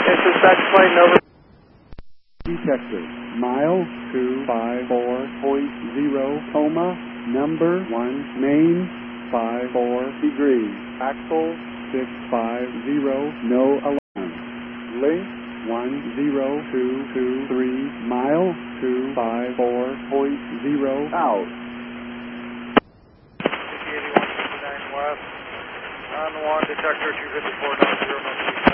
This is Dutch plane over. Detector, mile 254.0, coma, number 1, main, 54 degrees, axle 650, no alarm, link 10223, mile 254.0, out. 8159 west, on 1, detector 254.0.